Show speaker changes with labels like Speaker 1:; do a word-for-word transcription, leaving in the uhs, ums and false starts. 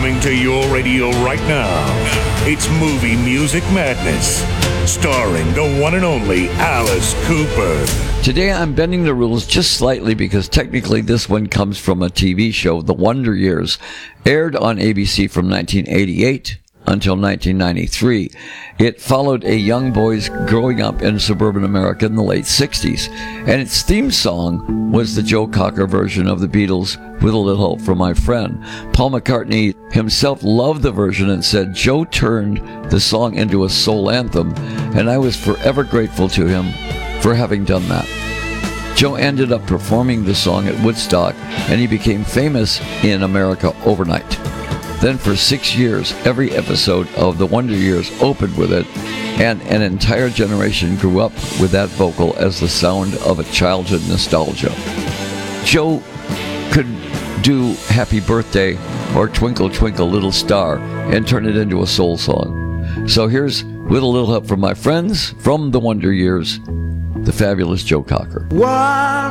Speaker 1: Coming to your radio right now, it's Movie Music Madness, starring the one and only Alice Cooper.
Speaker 2: Today I'm bending the rules just slightly because technically this one comes from a T V show, The Wonder Years, aired on A B C from nineteen eighty-eight until nineteen ninety-three. It followed a young boy's growing up in suburban America in the late sixties, and its theme song was the Joe Cocker version of the Beatles' With a Little Help from My Friend. Paul McCartney himself loved the version and said Joe turned the song into a soul anthem, and I was forever grateful to him for having done that. Joe ended up performing the song at Woodstock, and he became famous in America overnight. Then for six years, every episode of The Wonder Years opened with it, and an entire generation grew up with that vocal as the sound of a childhood nostalgia. Joe could do Happy Birthday or Twinkle Twinkle Little Star and turn it into a soul song. So here's With a Little Help from My Friends, from The Wonder Years, the fabulous Joe Cocker.
Speaker 3: What?